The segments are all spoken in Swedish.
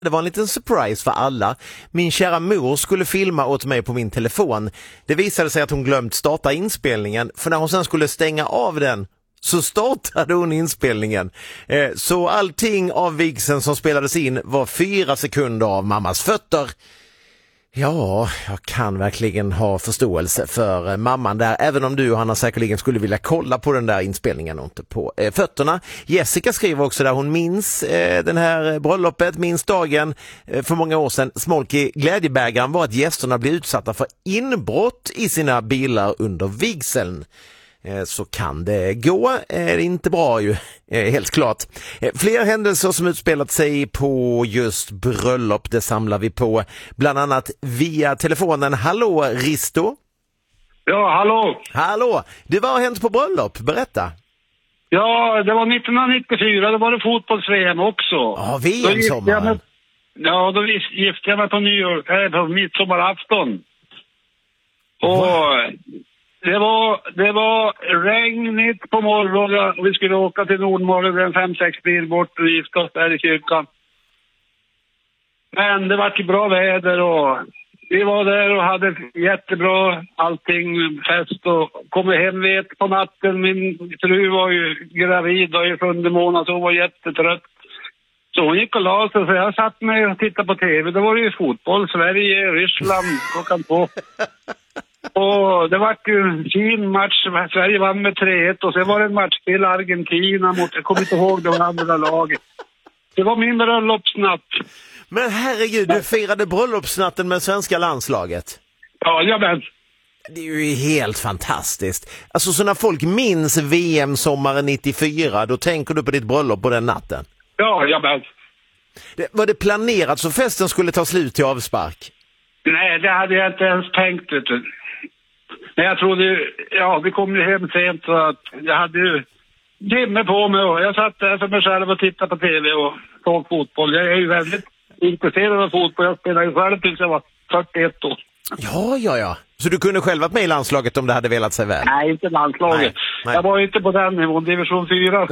Det var en liten surprise för alla. Min kära mor skulle filma åt mig på min telefon. Det visade sig att hon glömt starta inspelningen, för när hon sen skulle stänga av den så startade hon inspelningen. Så allting av vigseln som spelades in var 4 sekunder av mammas fötter. Ja, jag kan verkligen ha förståelse för mamman där, även om du, Johanna, säkerligen skulle vilja kolla på den där inspelningen och inte på fötterna. Jessica skriver också där hon minns den här bröllopet, minns dagen för många år sedan. Smolk i glädjebägaren var att gästerna blev utsatta för inbrott i sina bilar under vigseln. Så kan det gå, är inte bra ju, helt klart. Fler händelser som utspelat sig på just bröllop, det samlar vi på, bland annat via telefonen. Hallå, Risto? Ja, hallå. Hallå, det var hänt på bröllop, berätta. Ja, det var 1994, då var det fotbolls-VM också. Ja, VM-sommaren. Ja, då gifte jag mig på midsommarafton. Och det var regnigt på morgonen och vi skulle åka till Nordmorgon, en 5-6 bil bort och gifta oss där i kyrkan. Men det var ju bra väder och vi var där och hade jättebra allting, fest, och kom hem vid 1 på natten. Min fru var ju gravid och i 7:e månaden, så hon var jättetrött. Så hon gick och la sig, så jag satt mig och tittade på tv. Då var det ju fotboll, Sverige, Ryssland, klockan 2. Och det var ju en fin match. Sverige vann med 3-1 och sen var det en match till Argentina mot, jag kommer inte ihåg det andra laget. Det var min bröllopsnatt. Men herregud, du firade bröllopsnatten med svenska landslaget. Ja, jag vet. Det är ju helt fantastiskt. Alltså, så när folk minns VM-sommaren 94, då tänker du på ditt bröllop på den natten? Ja, jag vet. Var det planerat så festen skulle ta slut till avspark? Nej, det hade jag inte ens tänkt, vet du. Men jag trodde, vi kom ju hem sent, så att jag hade ju timme på mig och jag satt där för mig själv och tittade på tv och såg fotboll. Jag är ju väldigt intresserad av fotboll. Jag spelade ju själv tills jag var 41 år. Ja. Så du kunde själv varit med i landslaget om det hade velat sig väl? Nej, inte landslaget. Nej. Jag var ju inte på den nivån, division 4.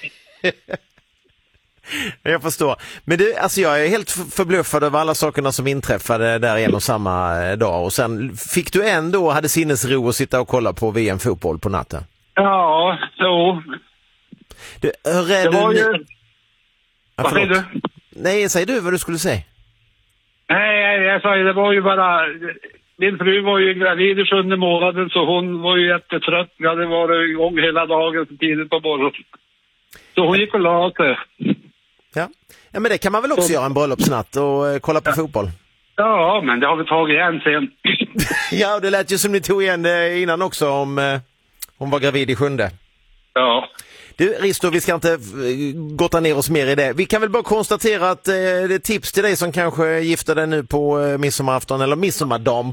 Jag förstår. Men du, alltså jag är helt förbluffad över alla sakerna som inträffade där en och samma dag. Och sen fick du ändå, hade sinnesro att sitta och kolla på VM-fotboll på natten? Ja, så. Det var ju... Vad säger du? Nej, säg du vad du skulle säga. Nej, jag sa ju, det var ju bara... Min fru var ju gravid i 7:e månaden, så hon var ju jättetrött. Jag hade varit igång hela dagen så tidigt på morgonen. Så hon gick och la sig. Ja, men det kan man väl också göra en bröllopsnatt och kolla på fotboll. Ja, men det har vi tagit igen sen. Ja, det lät ju som ni tog igen det innan också, om hon var gravid i 7:e. Ja. Du, Risto, vi ska inte gotta ner oss mer i det. Vi kan väl bara konstatera att det är tips till dig som kanske gifter dig nu på midsommarafton eller midsommardagen